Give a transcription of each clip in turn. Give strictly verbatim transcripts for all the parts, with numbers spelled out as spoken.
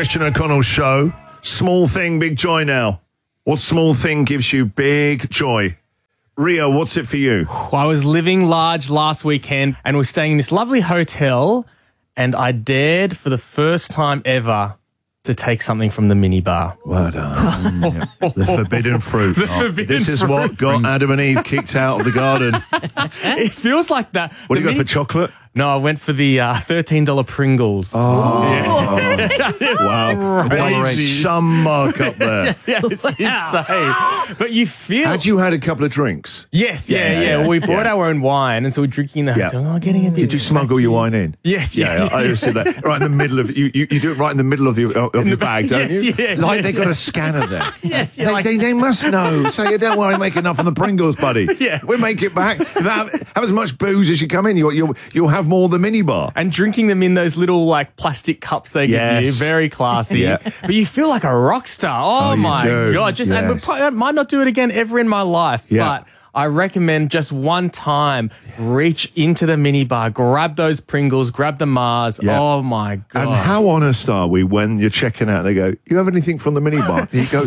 Christian O'Connell Show. Small thing, big joy now. What small thing gives you big joy? Rio, what's it for you? I was living large last weekend and was staying in this lovely hotel, and I dared for the first time ever to take something from the minibar. Well done. The forbidden fruit. The forbidden this is fruit. what got Adam and Eve kicked out of the garden. It feels like that. What do The you go mini- for, chocolate? No, I went for the uh, thirteen dollar Pringles. Oh. Yeah. Wow. Crazy. Some mark up there. Yeah, it's insane. But you feel... Had you had a couple of drinks? Yes, yeah, Yeah, yeah. yeah, yeah. Well, we brought Yeah. our own wine, and so we're drinking in the Yeah. hotel. Oh, getting a bit Did you smuggle your wine in? Yes, yeah. Yeah, I see that. Right in the middle of you, you, you do it right in the middle of your of your bag, don't yes, you? yeah, like yeah. they got a scanner there. Yes, yeah, they, like- they, they must know. So you don't worry, make enough on the Pringles, buddy. Yeah. We'll make it back. Have, have as much booze as you come in. You'll you'll, you'll have more than the minibar. And drinking them in those little like plastic cups they give you, Yes. very classy. Yeah. But you feel like a rock star. Oh, Oh, you my do. god! Just and Yes. I might not do it again ever in my life, Yeah. but I recommend just one time reach into the minibar, grab those Pringles, grab the Mars. Yeah. Oh my god! And how honest are we when you're checking out? They go, "You have anything from the minibar?" And you go,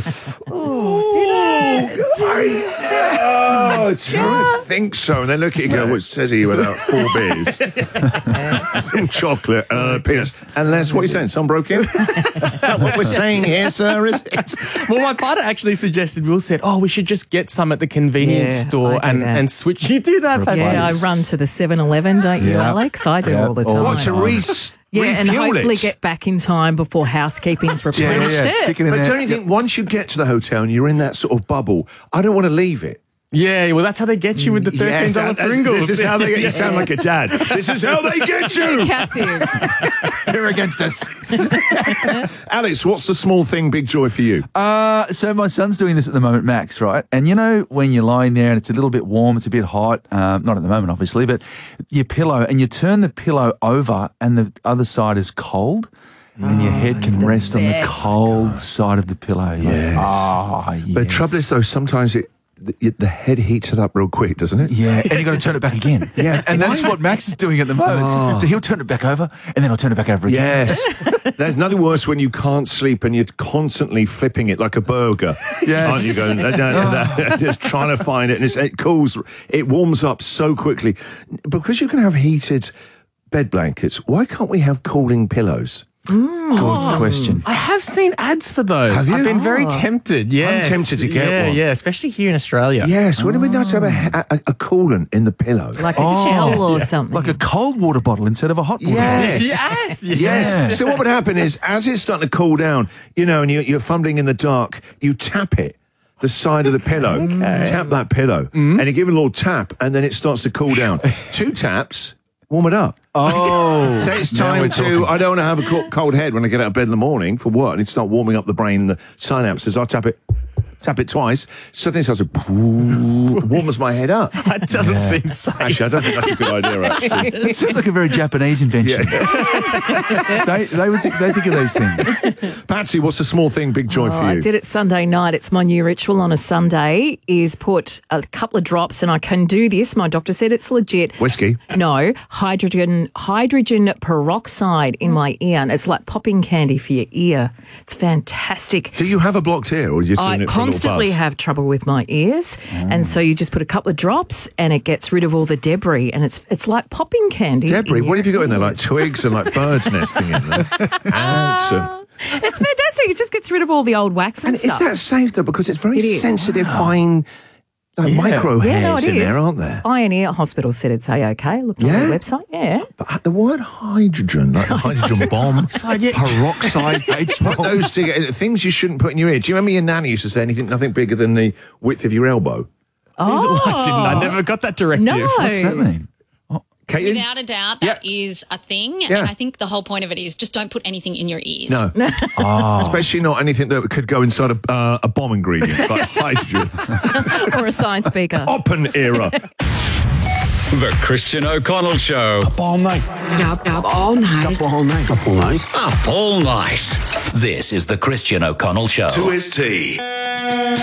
"Oh, I don't think so." And they look at you and go, "Well, it says here without four beers, some chocolate, uh, peanuts." Unless, what are you saying? Some broke in? Is that what we're saying here, sir? Is it? Well, my partner actually suggested, Will said, oh, we should just get some at the convenience Yeah, store I do and, that. and switch. You do that, Patsy? Yeah, I run to the seven eleven, don't you, Yeah. Alex? I do Yeah. all the Oh, time. What, to re- yeah, and refuel hopefully it? get back in time before housekeeping's Yeah, yeah, replenished yeah. it. Stick it in But there. don't you think once you get to the hotel and you're in that sort of bubble, I don't want to leave it. Yeah, well, that's how they get you with the thirteen dollar Yes, that- Pringles. This is how they get you. Sound like a dad. This is how they get you. Captive. They're against us. Alex, what's the small thing, big joy for you? Uh, so my son's doing this at the moment, Max, right? And you know when you're lying there and it's a little bit warm, it's a bit hot, um, not at the moment, obviously, but your pillow, and you turn the pillow over and the other side is cold, and your head can the rest on the best. cold side of the pillow. Yes. Ah, yes. But the trouble is, though, sometimes it the, the head heats it up real quick, doesn't it? Yeah, and you've got to turn it back again. Yeah. And that's what Max is doing at the moment. Oh. So he'll turn it back over, and then I'll turn it back over again. Yes. There's nothing worse when you can't sleep and you're constantly flipping it like a burger. Yes. Aren't you going, "No, no, no," just trying to find it, and it's, it cools, it warms up so quickly. Because you can have heated bed blankets, why can't we have cooling pillows? Good question. I have seen ads for those. Have you? I've been very Oh. tempted. Yes. tempted to get yeah, one. Yeah, especially here in Australia. Yes, wouldn't it be nice to have a, a, a coolant in the pillow? Like a Oh, gel or yeah. something. Like a cold water bottle instead of a hot water Yes. Yes. Yes. Yeah. So what would happen is, as it's starting to cool down, you know, and you're, you're fumbling in the dark, you tap it, the side of the pillow, tap that pillow, and you give it a little tap, and then it starts to cool down. Two taps, warm it up. Oh. So it's Now time we're to, talking. I don't want to have a co- cold head when I get out of bed in the morning for work. I need to start warming up the brain and the synapses. I tap it, tap it twice. Suddenly it starts to, warms my head up. That doesn't seem safe. Actually, I don't think that's a good idea, actually. It sounds like a very Japanese invention. they, they, would think, they think of those things. Patsy, what's the small thing, big joy Oh, for I you? did it Sunday night. It's my new ritual on a Sunday is put a couple of drops, and I can do this. My doctor said it's legit. Whiskey. No, hydrogen hydrogen peroxide in my ear, and it's like popping candy for your ear. It's fantastic. Do you have a blocked ear, or are you just I doing it for a little constantly buzz? have trouble with my ears, and so you just put a couple of drops, and it gets rid of all the debris, and it's it's like popping candy. Debris, in what your have you got in there? Like ears. twigs and like birds nesting in there? Ants and- It's fantastic. It just gets rid of all the old wax and, And is stuff. that safe though? Because it's very It is. sensitive, fine, like micro Yeah, no, hairs it in is. there, aren't there? Pioneer Hospital said it's A-OK. Look on Yeah? their website. Yeah. But the word hydrogen, like the hydrogen bomb, peroxide, put those together, things you shouldn't put in your ear. Do you remember your nanny used to say anything, nothing bigger than the width of your elbow? Oh, I didn't. I never got that directive. No. What's that mean? Caitlin? Without a doubt, that is a thing. Yeah. And I think the whole point of it is just don't put anything in your ears. No. Especially not anything that could go inside a, uh, a bomb ingredient, like hydrogen. or a science speaker. Open era. The Christian O'Connell Show. Up all night. Up, up all night. Up all night. Up all night. Up all night. This is the Christian O'Connell Show. To his tea.